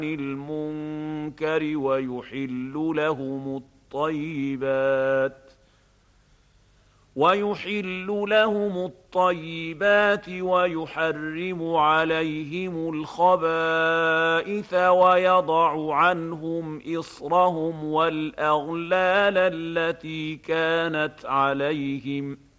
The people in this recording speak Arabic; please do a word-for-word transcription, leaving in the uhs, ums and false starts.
المنكر ويحل لهم الطيبات ويحل لهم الطيبات ويحرم عليهم الخبائث ويضع عنهم إصرهم والأغلال التي كانت عليهم